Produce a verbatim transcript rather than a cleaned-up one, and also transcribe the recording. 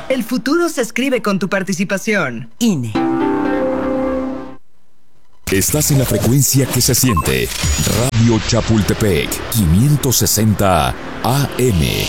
El futuro se escribe con tu participación. I N E. Estás en la frecuencia que se siente. Radio Chapultepec, quinientos sesenta A M.